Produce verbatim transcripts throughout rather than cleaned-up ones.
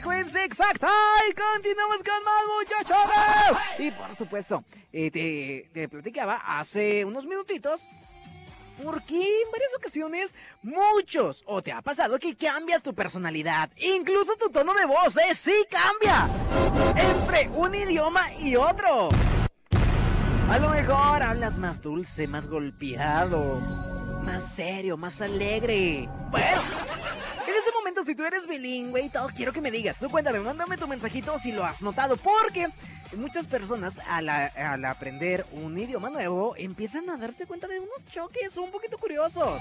frecuencia exacta y continuamos con más, muchachos. Y por supuesto, eh, te, te platicaba hace unos minutitos porque en varias ocasiones muchos, o te ha pasado que cambias tu personalidad, incluso tu tono de voz, ¿eh? Sí cambia entre un idioma y otro. A lo mejor hablas más dulce, más golpeado, más serio, más alegre. Bueno, en ese momento, si tú eres bilingüe y todo, quiero que me digas, tú cuéntame, mándame tu mensajito si lo has notado, porque muchas personas al, al aprender un idioma nuevo empiezan a darse cuenta de unos choques un poquito curiosos.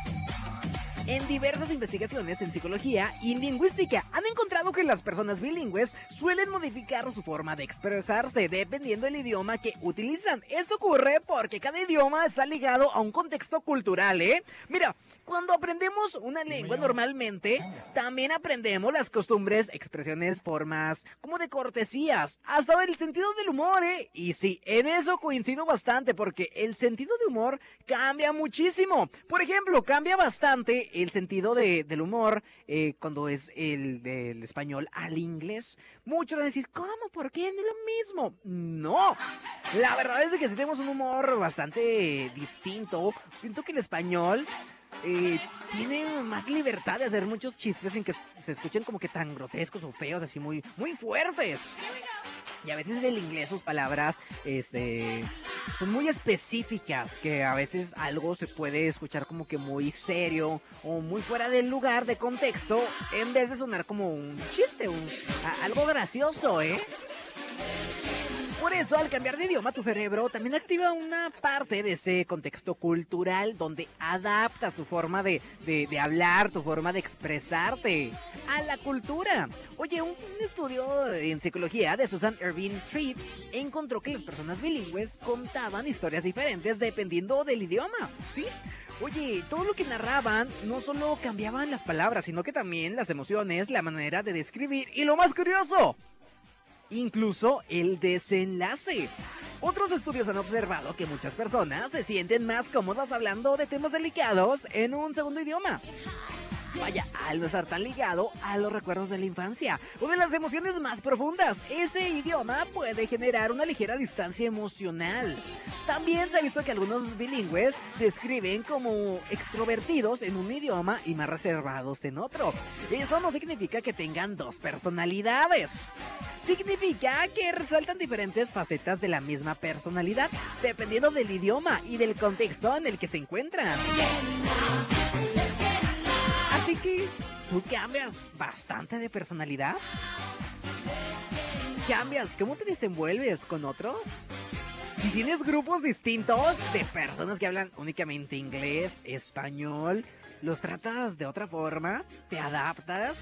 En diversas investigaciones en psicología y lingüística han encontrado que las personas bilingües suelen modificar su forma de expresarse dependiendo del idioma que utilizan. Esto ocurre porque cada idioma está ligado a un contexto cultural, ¿eh? Mira, cuando aprendemos una lengua normalmente, también aprendemos las costumbres, expresiones, formas, como de cortesías, hasta el sentido del humor, ¿eh? Y sí, en eso coincido bastante porque el sentido de humor cambia muchísimo. Por ejemplo, cambia bastante el sentido de, del humor eh, cuando es el del español al inglés. Muchos van a decir, ¿cómo? ¿Por qué? No es lo mismo. No, la verdad es que sí tenemos un humor bastante distinto. Siento que el español eh, tiene más libertad de hacer muchos chistes sin que se escuchen como que tan grotescos o feos, así muy, muy fuertes. Y a veces del inglés sus palabras este, son muy específicas, que a veces algo se puede escuchar como que muy serio o muy fuera del lugar, de contexto, en vez de sonar como un chiste, un, a, algo gracioso, ¿eh? Por eso, al cambiar de idioma, tu cerebro también activa una parte de ese contexto cultural donde adaptas tu forma de, de, de hablar, tu forma de expresarte a la cultura. Oye, un, un estudio en psicología de Susan Irving Tripp encontró que las personas bilingües contaban historias diferentes dependiendo del idioma, ¿sí? Oye, todo lo que narraban no solo cambiaban las palabras, sino que también las emociones, la manera de describir y lo más curioso, incluso el desenlace. Otros estudios han observado que muchas personas se sienten más cómodas hablando de temas delicados en un segundo idioma. Vaya, al no estar tan ligado a los recuerdos de la infancia o de las emociones más profundas, ese idioma puede generar una ligera distancia emocional. También se ha visto que algunos bilingües describen como extrovertidos en un idioma y más reservados en otro. Eso no significa que tengan dos personalidades. Significa que resaltan diferentes facetas de la misma personalidad, dependiendo del idioma y del contexto en el que se encuentran. Así que, ¿tú cambias bastante de personalidad? ¿Cambias cómo te desenvuelves con otros? Si tienes grupos distintos de personas que hablan únicamente inglés, español, ¿los tratas de otra forma? ¿Te adaptas?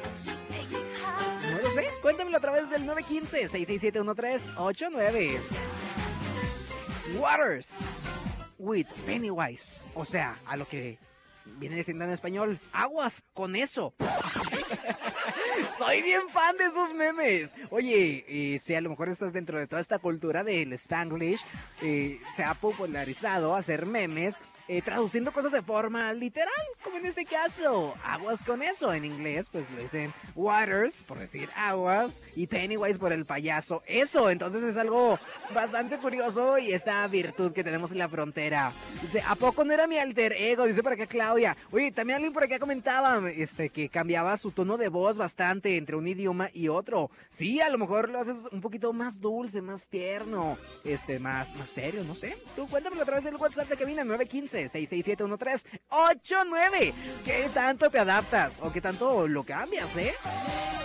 No lo sé, cuéntamelo a través del nueve uno cinco, seis seis siete, uno tres ocho nueve. Waters with Pennywise, o sea, a lo que viene diciendo en español, aguas con eso. Soy bien fan de esos memes. Oye, eh, si a lo mejor estás dentro de toda esta cultura del Spanglish, eh, se ha popularizado hacer memes eh, traduciendo cosas de forma literal, como en este caso, aguas con eso. En inglés, pues lo dicen waters, por decir aguas, y Pennywise por el payaso, eso. Entonces es algo bastante curioso y esta virtud que tenemos en la frontera. Dice, ¿a poco no era mi alter ego? Dice por acá Claudia. Oye, también alguien por acá comentaba este, que cambiaba su tono de voz bastante entre un idioma y otro. Sí, a lo mejor lo haces un poquito más dulce, más tierno, este, más, más serio, no sé. Tú cuéntamelo a través del WhatsApp de cabina nueve uno cinco, seis seis siete, uno tres ocho nueve. ¿Qué tanto te adaptas o qué tanto lo cambias, eh?